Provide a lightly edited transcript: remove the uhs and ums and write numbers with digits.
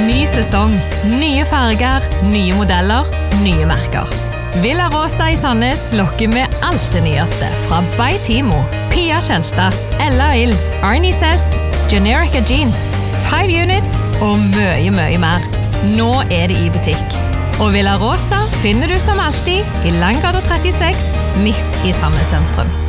Ny sesong, nye farger, nye modeller, nye merker. Villa Rosa i Sandnes lokker med alt det nyeste fra By Timo, Pia Kjelta, Ella Ill, Arnie Sess, Generica Jeans, 5 Units og mye mer. Nå det i butikk. Og Villa Rosa finner du som alltid i Langgata 36, midt i Sandnes sentrum.